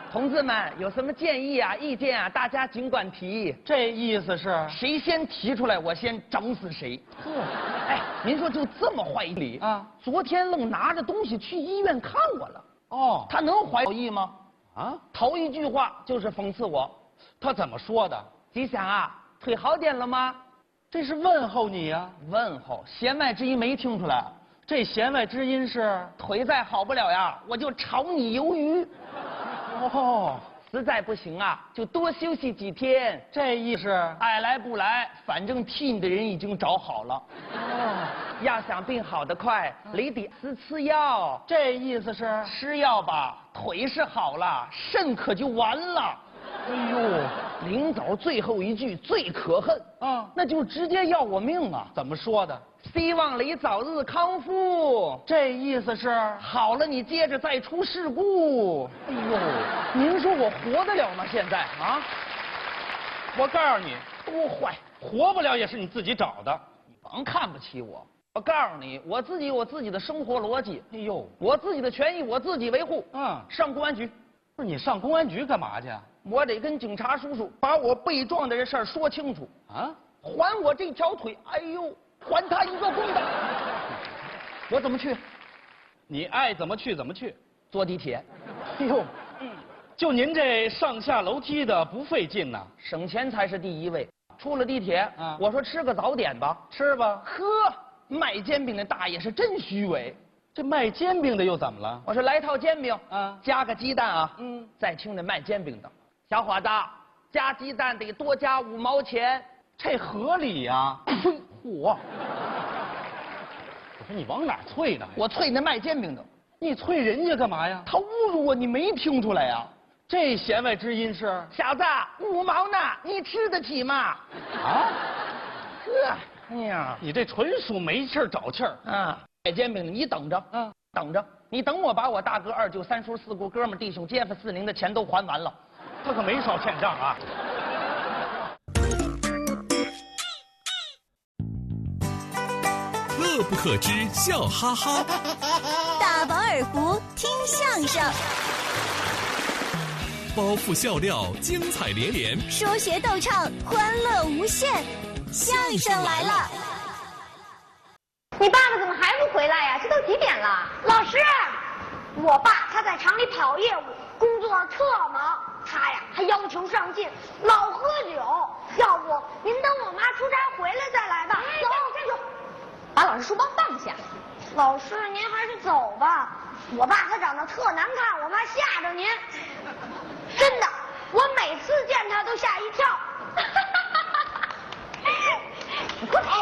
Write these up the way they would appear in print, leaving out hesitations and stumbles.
同志们有什么建议啊、意见啊，大家尽管提。 这意思是谁先提出来，我先整死谁。哎，您说就这么坏理啊？ 昨天愣拿着东西去医院看我了。 哦， 他能怀有意吗？ 啊， 头一句话就是讽刺我。 他怎么说的？ 吉祥啊，腿好点了吗？ 这是问候你呀、 问候，弦外之音没听出来。 这弦外之音是腿再好不了呀，我就炒你鱿鱼。 哦， 实在不行啊，就多休息几天。 这意思爱来不来，反正替你的人已经找好了。 哦， 要想病好得快，你得吃药。 这意思是吃药吧，腿是好了，肾可就完了。 哎呦， 临走最后一句最可恨啊， 那就直接要我命啊！ 怎么说的？ 希望你早日康复。 这意思是好了，你接着再出事故。 哎呦， 您说我活得了吗？现在啊， 我告诉你， 多坏！ 活不了也是你自己找的。 你甭看不起我。我告诉你，我自己有我自己的生活逻辑。 哎呦， 我自己的权益我自己维护。 嗯， 上公安局。 不是你上公安局干嘛去？ 我得跟警察叔叔把我被撞的这事儿说清楚啊！ 还我这条腿，哎呦，还他一个公道。我怎么去？ 你爱怎么去怎么去。 坐地铁。 哎呦，就您这上下楼梯的不费劲呐， 省钱才是第一位。出了地铁， 啊我说吃个早点吧， 吃吧。 呵，卖煎饼的大爷是真虚伪。 这卖煎饼的又怎么了？ 我说来套煎饼， 啊加个鸡蛋啊。 再再听那卖煎饼的，小伙子，加鸡蛋得多加5毛钱。 这合理呀、 呸！ 嚯！我说你往哪儿啐呢？ 我啐那卖煎饼的， 你啐人家干嘛呀？ 他侮辱我，你没听出来呀？ 这弦外之音是小子，5毛呢，你吃得起吗？ 啊？ 呵，哎呀， 你这纯属没气儿找气儿。 啊，卖煎饼的，你等着，等着，你等我把我大哥、二舅、三叔、四姑、哥们、弟兄、街坊、四邻的钱都还完了。 他可没少欠账啊。 乐不可支，笑哈哈。 大饱耳福，听相声。 包袱笑料，精彩连连。 说学逗唱，欢乐无限。相声来了！ 你爸爸怎么还不回来呀？这都几点了？老师，我爸他在厂里跑业务，工作特忙。他呀还要求上进，老喝酒。要不您等我妈出差回来再来吧。走，站住！ 把老师书包放下。 老师，您还是走吧。我爸他长得特难看，我怕吓着您。真的，我每次见他都吓一跳。你快跑！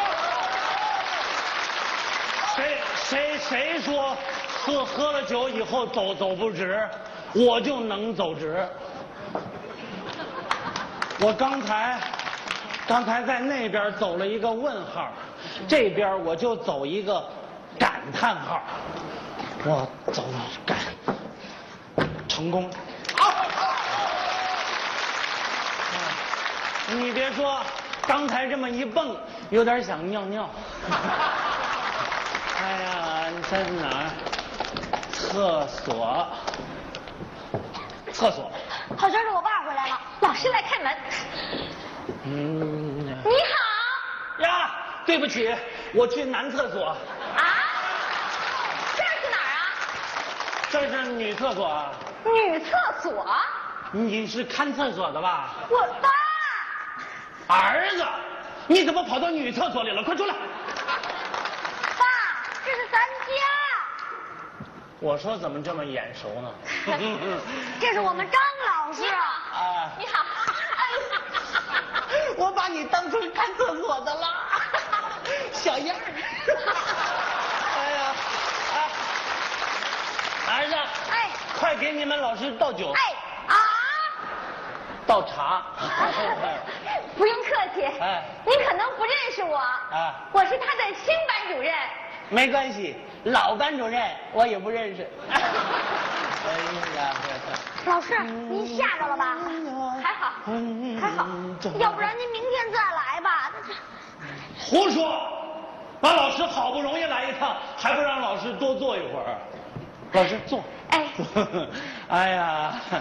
谁说喝了酒以后走不直，我就能走直。我刚才在那边走了一个问号，这边我就走一个感叹号。我走感成功。你别说，刚才这么一蹦，有点想尿尿。哎呀，你在哪儿？厕所。 好像是我爸回来了， 老师来开门。 你好。 呀，对不起，我去男厕所。 啊？这是哪儿啊？ 这是女厕所啊。 女厕所？ 你是看厕所的吧？ 我爸。 儿子，你怎么跑到女厕所里了？快出来！ 爸，这是咱家。 我说怎么这么眼熟呢？ 这是我们张老师。 啊， 你好。 我把你当成看厕所的了，小样儿。哎呀，儿子， 哎， 快给你们老师倒酒。 哎啊， 倒茶。 不用客气。 哎， 您可能不认识我。 啊， 我是他的新班主任。 没关系，老班主任我也不认识。哎呀， 老师，您吓着了吧？还好，还好，要不然您明天再来吧。 胡说！把老师好不容易来一趟，还不让老师多坐一会儿？老师坐。 哎， 哎呀，